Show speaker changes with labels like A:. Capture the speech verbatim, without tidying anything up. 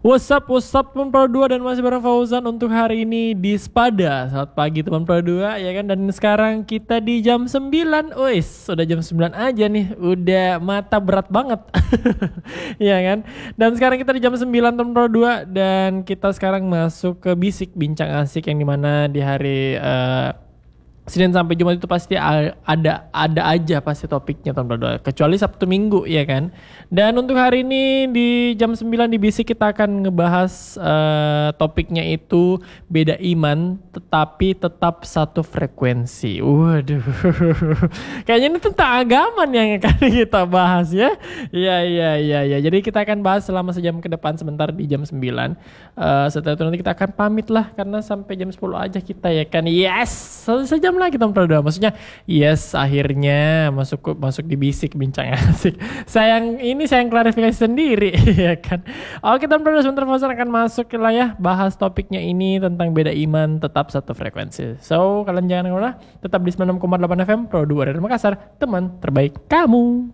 A: What's up, what's up teman Pro dua dan masih bareng Fauzan untuk hari ini di Spada. Selamat pagi teman Pro dua ya kan. Dan sekarang kita di jam sembilan. Wis, sudah jam sembilan aja nih. Udah mata berat banget. Ya kan. Dan sekarang kita di jam sembilan teman Pro dua dan kita sekarang masuk ke Bisik Bincang Asik yang dimana di hari uh, Senin sampai Jumat itu pasti ada ada aja pasti topiknya teman Pro dua, kecuali Sabtu Minggu ya kan. Dan untuk hari ini di jam sembilan di Bisik kita akan ngebahas uh, topiknya itu beda iman tetapi tetap satu frekuensi. Waduh. Kayaknya ini tentang agama nih yang akan kita bahas ya. Iya iya iya ya. Jadi kita akan bahas selama sejam ke depan sebentar di jam sembilan. Uh, setelah itu nanti kita akan pamit lah karena sampai jam sepuluh aja kita ya kan. Yes, satu sejam lagi teman Pro dua. Maksudnya yes akhirnya masuk masuk di Bisik Bincang Asik. Sayang ini saya yang klarifikasi sendiri ya kan. Oke teman Pro dua, sebentar Fauzan akan masuk lah ya bahas topiknya ini tentang beda iman tetap satu frekuensi. So kalian jangan kemana, tetap di sembilan puluh enam koma delapan F M Pro dua dari Makassar, teman terbaik kamu.